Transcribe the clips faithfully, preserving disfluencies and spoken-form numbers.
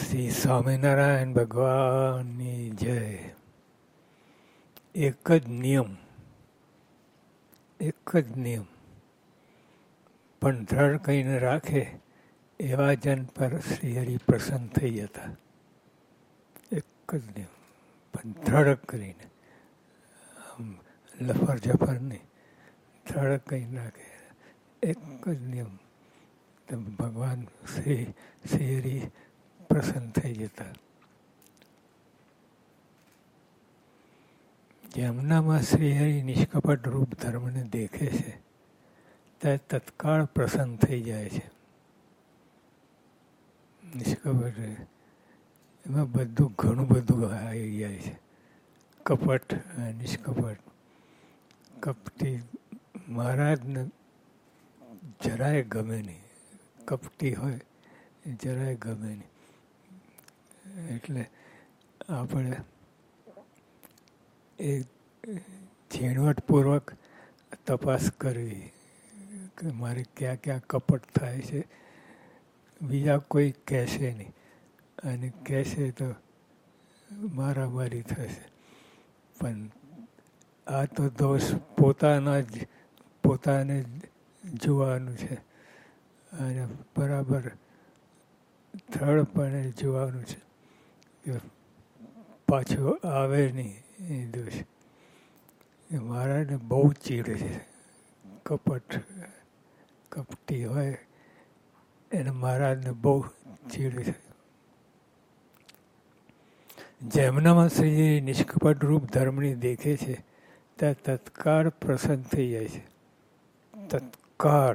શ્રી સ્વામિનારાયણ ભગવાનની જય. એક જ નિયમ, એક જ નિયમ, પણ દ્રઢ કહીને રાખે એવા જન પર શ્રી હરિ પ્રસન્ન થઈ જતા. એક જ નિયમ, પણ દ્રઢ કરીને, આમ લફર જફર નહીં, દ્રઢ કહી નાખે. એક જ નિયમ, તો ભગવાન શ્રી શ્રી હરિ પ્રસન્ન થઈ જતા. જેમનામાં શ્રી હરિ નિષ્કપટ રૂપ ધર્મને દેખે છે તે તત્કાળ પ્રસન્ન થઈ જાય છે. નિષ્કપટ એમાં બધું ઘણું બધું આવી જાય છે. કપટ, નિષ્કપટ, કપટી મહારાજને જરાય ગમે નહીં. કપટી હોય જરાય ગમે નહીં. એટલે આપણે એ ઝીણવટપૂર્વક તપાસ કરવી કે મારે ક્યાં ક્યાં કપટ થાય છે. બીજા કોઈ કહેશે નહીં, અને કહેશે તો મારામારી થશે. પણ આ તો દોષ પોતાના જ પોતાને જ જોવાનું છે, અને બરાબર થળપણે જોવાનું છે કે પાછો આવે નહીં એ દોષ. એ મહારાજને બહુ ચીડે છે. કપટ કપટી હોય એને મહારાજને બહુ ચીડે છે. જેમનામાં શ્રી નિષ્કપટ રૂપ ધર્મની દેખે છે ત્યાં તત્કાળ પ્રસન્ન થઈ જાય છે. તત્કાળ,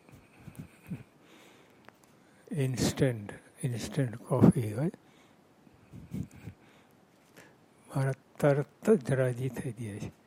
ઇન્સ્ટન્ટ ઇન્સ્ટન્ટ કોફી હોય, મારા તરત જ રાજી થઈ જાય છે.